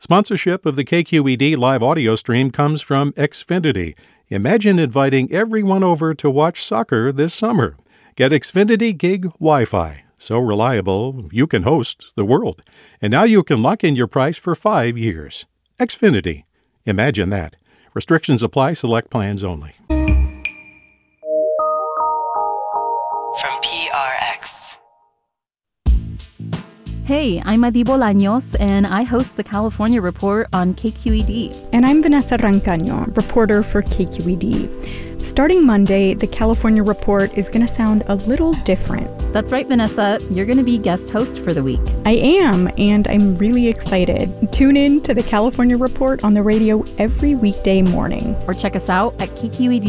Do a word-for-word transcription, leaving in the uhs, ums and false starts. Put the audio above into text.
Sponsorship of the K Q E D live audio stream comes from Xfinity. Imagine inviting everyone over to watch soccer this summer. Get Xfinity Gig Wi-Fi. So reliable, you can host the world. And now you can lock in your price for five years. Xfinity. Imagine that. Restrictions apply. Select plans only. From P R X. Hey, I'm Adi Bolaños, and I host the California Report on K Q E D. And I'm Vanessa Rancaño, reporter for K Q E D. Starting Monday, the California Report is going to sound a little different. That's right, Vanessa. You're going to be guest host for the week. I am, and I'm really excited. Tune in to the California Report on the radio every weekday morning. Or check us out at K Q E D.